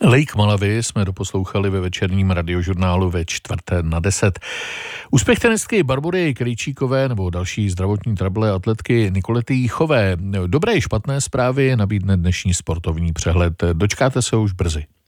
Lake Malawi jsme doposlouchali ve večerním radiožurnálu ve 9:45. Úspěch tenistky Barbory Krejčíkové nebo další zdravotní trable atletky Nikolety Jíchové. Dobré i špatné zprávy nabídne dnešní sportovní přehled. Dočkáte se už brzy.